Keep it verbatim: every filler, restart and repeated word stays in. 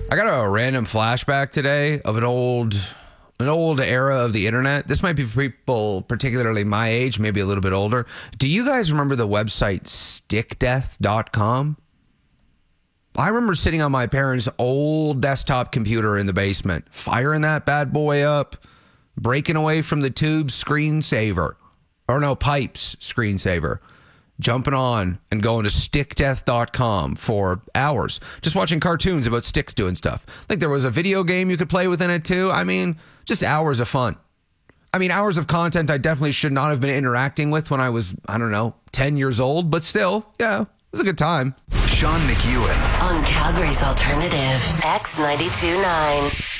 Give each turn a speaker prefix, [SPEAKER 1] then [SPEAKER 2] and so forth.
[SPEAKER 1] I got a random flashback today of an old an old era of the internet. This might be for people particularly my age, maybe a little bit older. Do you guys remember the website stick death dot com? I remember sitting on my parents' old desktop computer in the basement, firing that bad boy up, breaking away from the tube screensaver, or no, pipes screensaver, jumping on and going to stick death dot com for hours, just watching cartoons about sticks doing stuff. Like there was a video game you could play within it too. I mean, just hours of fun. I mean, hours of content I definitely should not have been interacting with when I was, I don't know, ten years old, but still, yeah, it was a good time.
[SPEAKER 2] Sean McEwen
[SPEAKER 3] on Calgary's Alternative, X ninety-two point nine.